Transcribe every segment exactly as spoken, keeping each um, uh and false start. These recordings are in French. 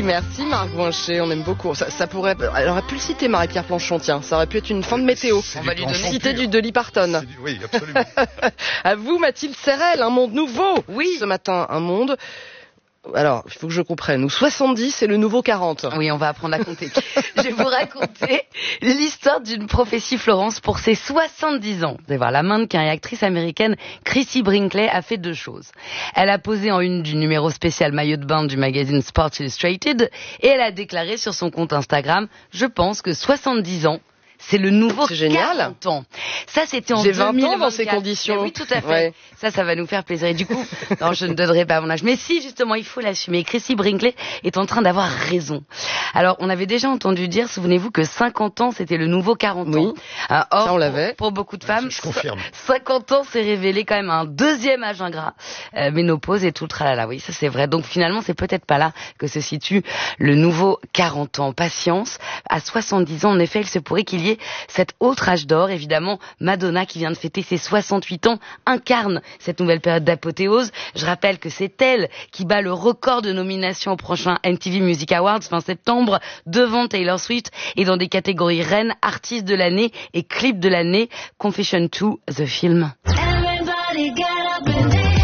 Merci Marc Blanchet, on aime beaucoup. Ça, ça pourrait, elle aurait pu le citer Marie-Pierre Planchon, tiens. Ça aurait pu être une fin de météo. C'est On va lui donner Planchon citer pur. du Dolly Parton. Du... Oui, absolument. À vous Mathilde Serrel, un monde nouveau. Oui. Ce matin, un monde... Alors, il faut que je comprenne. Nous, soixante-dix, c'est le nouveau quarante. Oui, on va apprendre à compter. Je vais vous raconter l'histoire d'une prophétie, Florence, pour ses soixante-dix ans. Vous allez voir, la mannequin et actrice américaine Chrissy Brinkley a fait deux choses. Elle a posé en une du numéro spécial maillot de bain du magazine Sports Illustrated et elle a déclaré sur son compte Instagram « Je pense que soixante-dix ans, c'est le nouveau C'est génial. quarante ans. » Ça, c'était en J'ai vingt deux mille vingt-quatre. ans dans ces conditions. Mais oui, tout à fait. Ouais. Ça, ça va nous faire plaisir. Et du coup, non, je ne donnerai pas mon âge. Mais si, justement, il faut l'assumer. Chrissy Brinkley est en train d'avoir raison. Alors, on avait déjà entendu dire, souvenez-vous, que cinquante ans, c'était le nouveau quarante ans. Oui. Euh, or, Ça, on l'avait. Pour, pour beaucoup de femmes, Je confirme. cinquante ans, c'est révélé quand même un deuxième âge ingrat. Euh, ménopause et tout le tralala. Oui, ça c'est vrai. Donc finalement, c'est peut-être pas là que se situe le nouveau quarante ans. Patience. À soixante-dix ans, en effet, il se pourrait qu'il y ait cet autre âge d'or. Évidemment, Madonna, qui vient de fêter ses soixante-huit ans, incarne cette nouvelle période d'apothéose. Je rappelle que c'est elle qui bat le record de nominations au prochain M T V Music Awards fin septembre, devant Taylor Swift, et dans des catégories reine, artiste de l'année et clip de l'année. Confession deux, the film. Everybody get up and dance.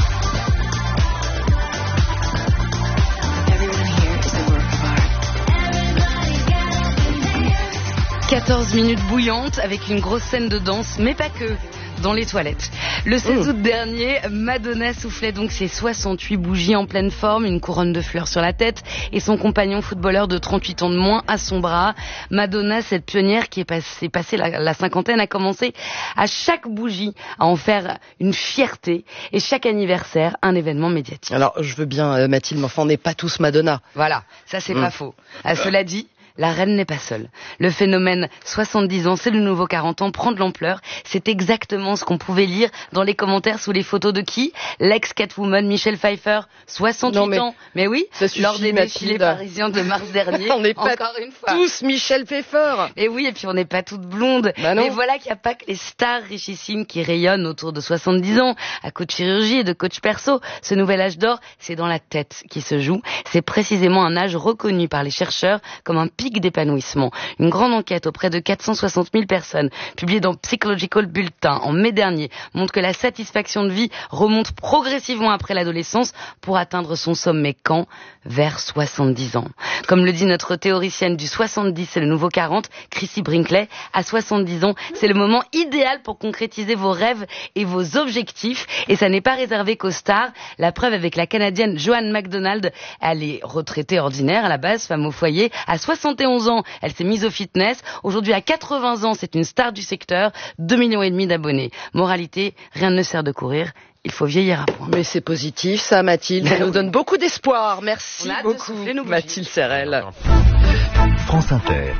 Everyone here is a work of art. Everybody get up and dance. quatorze minutes bouillantes avec une grosse scène de danse, mais pas que, dans les toilettes. Le seize août dernier, Madonna soufflait donc ses soixante-huit bougies en pleine forme, une couronne de fleurs sur la tête et son compagnon footballeur de trente-huit ans de moins à son bras. Madonna, cette pionnière qui est passée, passée la, la cinquantaine, a commencé à chaque bougie à en faire une fierté et chaque anniversaire un événement médiatique. Alors, je veux bien euh, Mathilde, mais enfin, on n'est pas tous Madonna. Voilà, ça c'est Mm. pas faux. À cela dit, la reine n'est pas seule. Le phénomène soixante-dix ans, c'est le nouveau quarante ans, prend de l'ampleur. C'est exactement ce qu'on pouvait lire dans les commentaires sous les photos de qui? L'ex-Catwoman Michelle Pfeiffer, soixante-huit Non, mais ans. Mais oui, ça suffit, lors des défilés Mathilde. parisiens de mars dernier. On n'est pas encore une fois. tous Michel Pfeiffer. Et oui, et puis on n'est pas toutes blondes. Bah non. Mais voilà qu'il n'y a pas que les stars richissimes qui rayonnent autour de soixante-dix ans. À coach chirurgie et de coach perso, ce nouvel âge d'or, c'est dans la tête qui se joue. C'est précisément un âge reconnu par les chercheurs comme un pic d'épanouissement. Une grande enquête auprès de quatre cent soixante mille personnes, publiée dans Psychological Bulletin en mai dernier, montre que la satisfaction de vie remonte progressivement après l'adolescence pour atteindre son sommet quand? Vers soixante-dix ans. Comme le dit notre théoricienne du soixante-dix, c'est le nouveau quarante, Chrissy Brinkley, à soixante-dix ans, c'est le moment idéal pour concrétiser vos rêves et vos objectifs. Et ça n'est pas réservé qu'aux stars. La preuve avec la Canadienne Joanne McDonald, elle est retraitée ordinaire à la base, femme au foyer. À soixante et onze ans, elle s'est mise au fitness. Aujourd'hui, à quatre-vingts ans, c'est une star du secteur, deux millions et demi d'abonnés. Moralité, rien ne sert de courir. Il faut vieillir à point. Mais c'est positif, ça, Mathilde. Ça Mais nous oui. donne beaucoup d'espoir. Merci On a hâte de beaucoup, souffler nos bougies. Mathilde Serrel. France Inter.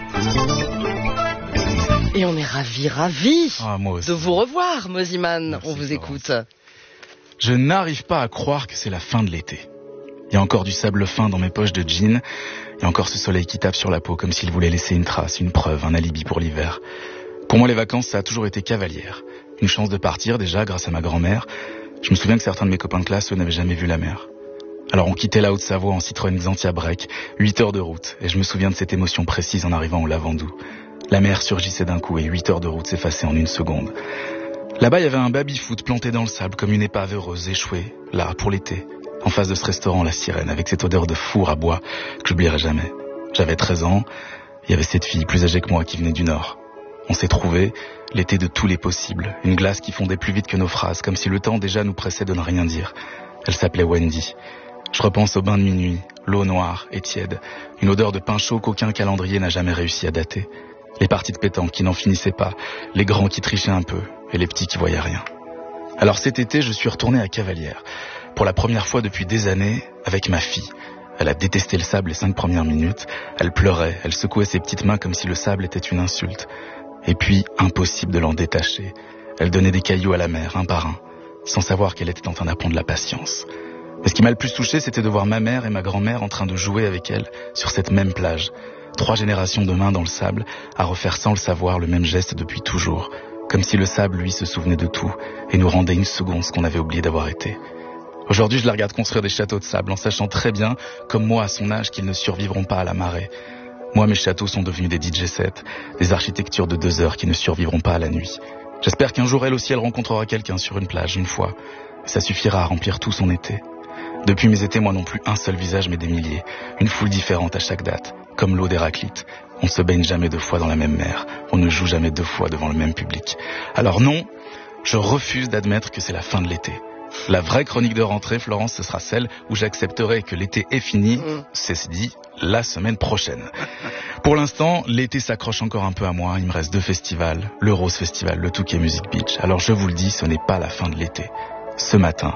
Et on est ravis, ravis Ah, moi aussi. de vous revoir, Moziman. Merci, On vous Florence. écoute. Je n'arrive pas à croire que c'est la fin de l'été. Il y a encore du sable fin dans mes poches de jean. Il y a encore ce soleil qui tape sur la peau comme s'il voulait laisser une trace, une preuve, un alibi pour l'hiver. Pour moi, les vacances, ça a toujours été cavalière. Une chance de partir déjà grâce à ma grand-mère. Je me souviens que certains de mes copains de classe, eux, n'avaient jamais vu la mer. Alors on quittait la Haute-Savoie en Citroën Xantia Break, huit heures de route, et je me souviens de cette émotion précise en arrivant au Lavandou. La mer surgissait d'un coup et huit heures de route s'effaçaient en une seconde. Là-bas, il y avait un baby-foot planté dans le sable comme une épave heureuse échouée, là, pour l'été, en face de ce restaurant La Sirène, avec cette odeur de four à bois que j'oublierai jamais. J'avais treize ans, il y avait cette fille plus âgée que moi qui venait du Nord. On s'est trouvés, l'été de tous les possibles, une glace qui fondait plus vite que nos phrases, comme si le temps déjà nous pressait de ne rien dire. Elle s'appelait Wendy. Je repense au bain de minuit, l'eau noire et tiède, une odeur de pain chaud qu'aucun calendrier n'a jamais réussi à dater. Les parties de pétanque qui n'en finissaient pas, les grands qui trichaient un peu, et les petits qui voyaient rien. Alors cet été, je suis retourné à Cavalière, pour la première fois depuis des années, avec ma fille. Elle a détesté le sable les cinq premières minutes, elle pleurait, elle secouait ses petites mains comme si le sable était une insulte. Et puis, impossible de l'en détacher. Elle donnait des cailloux à la mer, un par un, sans savoir qu'elle était en train d'apprendre la patience. Mais ce qui m'a le plus touché, c'était de voir ma mère et ma grand-mère en train de jouer avec elle sur cette même plage. Trois générations de mains dans le sable, à refaire sans le savoir le même geste depuis toujours. Comme si le sable, lui, se souvenait de tout et nous rendait une seconde ce qu'on avait oublié d'avoir été. Aujourd'hui, je la regarde construire des châteaux de sable en sachant très bien, comme moi à son âge, qu'ils ne survivront pas à la marée. Moi, mes châteaux sont devenus des D J sets, des architectures de deux heures qui ne survivront pas à la nuit. J'espère qu'un jour, elle aussi, elle rencontrera quelqu'un sur une plage, une fois. Et ça suffira à remplir tout son été. Depuis mes étés, moi non plus, un seul visage, mais des milliers. Une foule différente à chaque date, comme l'eau d'Héraclite. On ne se baigne jamais deux fois dans la même mer. On ne joue jamais deux fois devant le même public. Alors non, je refuse d'admettre que c'est la fin de l'été. La vraie chronique de rentrée, Florence, ce sera celle où j'accepterai que l'été est fini, mmh. c'est dit, la semaine prochaine. Pour l'instant, l'été s'accroche encore un peu à moi. Il me reste deux festivals, le Rose Festival, le Touquet Music Beach. Alors je vous le dis, ce n'est pas la fin de l'été. Ce matin,